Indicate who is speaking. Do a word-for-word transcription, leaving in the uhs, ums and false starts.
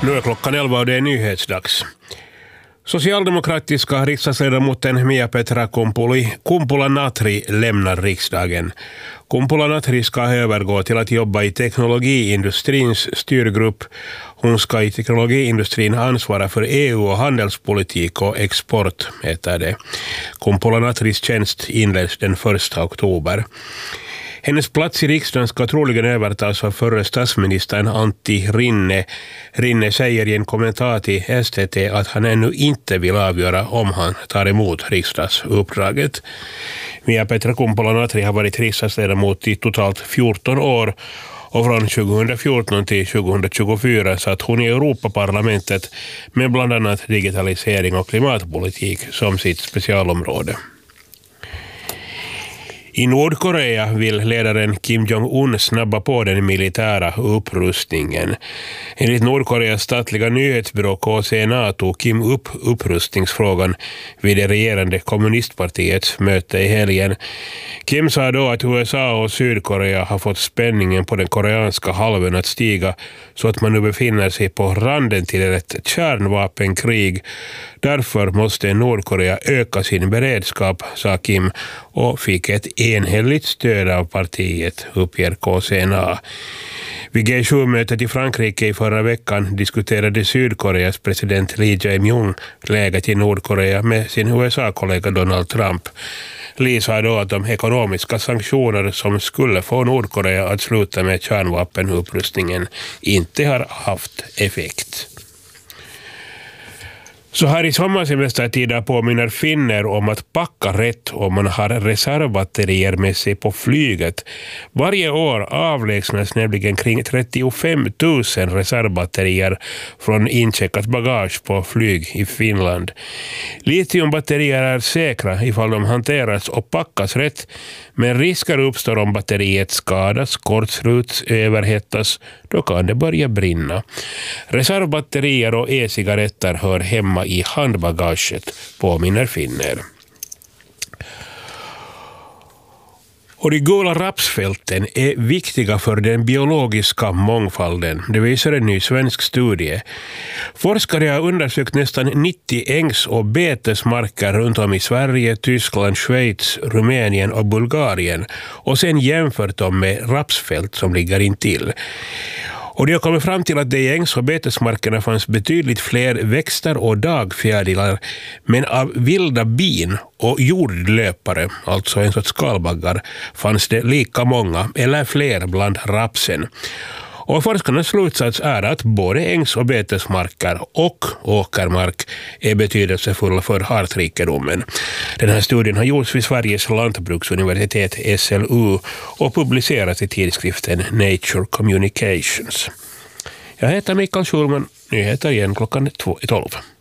Speaker 1: Nu är klockan elva och det är nyhetsdags. Socialdemokratiska riksdagsledamoten Mia-Petra Kumpula-Natri lämnar riksdagen. Kumpula-Natri ska övergå till att jobba i teknologiindustrins styrgrupp. Hon ska i teknologiindustrin ansvara för E U och handelspolitik och export, heter det. Kumpula-Natris tjänst inleds den första oktober. Hennes plats i riksdagen ska troligen övertas av förre statsministern Antti Rinne. Rinne säger i en kommentar till S T T att han ännu inte vill avgöra om han tar emot riksdagsuppdraget. Mia-Petra Kumpula-Natri har varit riksdagsledamot i totalt fjorton år och från tjugohundrafjorton till tjugohundratjugofyra satt hon i Europaparlamentet med bland annat digitalisering och klimatpolitik som sitt specialområde. I Nordkorea vill ledaren Kim Jong-un snabba på den militära upprustningen. Enligt Nordkoreas statliga nyhetsbyrå K C N A tog Kim upp upprustningsfrågan vid det regerande kommunistpartiets möte i helgen. Kim sa då att U S A och Sydkorea har fått spänningen på den koreanska halvön att stiga så att man nu befinner sig på randen till ett kärnvapenkrig. Därför måste Nordkorea öka sin beredskap, sa Kim, och fick ett enhälligt stöd av partiet, uppger K C N A. Vid G sju-mötet i Frankrike i förra veckan diskuterade Sydkoreas president Lee Jae-myung läget i Nordkorea med sin U S A-kollega Donald Trump. Lee sa då att de ekonomiska sanktioner som skulle få Nordkorea att sluta med kärnvapenupprustningen inte har haft effekt. Så här i sommarsemestertider påminner finner om att packa rätt om man har reservbatterier med sig på flyget. Varje år avlägsnas nämligen kring trettiofem tusen reservbatterier från incheckat bagage på flyg i Finland. Litiumbatterier är säkra ifall de hanteras och packas rätt, men risker uppstår om batteriet skadas, kortsluts, överhettas, då kan det börja brinna. Reservbatterier och e-cigaretter hör hemma i handbagaget, påminner finner. Och de gula rapsfälten är viktiga för den biologiska mångfalden. Det visar en ny svensk studie. Forskare har undersökt nästan nittio ängs- och betesmarker runt om i Sverige, Tyskland, Schweiz, Rumänien och Bulgarien och sen jämfört dem med rapsfält som ligger intill. Och de har kommit fram till att det i ängs- och betesmarkerna fanns betydligt fler växter och dagfjärilar, men av vilda bin och jordlöpare, alltså en sorts skalbaggar, fanns det lika många eller fler bland rapsen. Och forskarnas slutsats är att både ängs- och betesmarker och åkermark är betydelsefulla för artrikedomen. Den här studien har gjorts vid Sveriges lantbruksuniversitet S L U och publicerats i tidskriften Nature Communications. Jag heter Mikael Schulman, nyheter igen klockan tolv.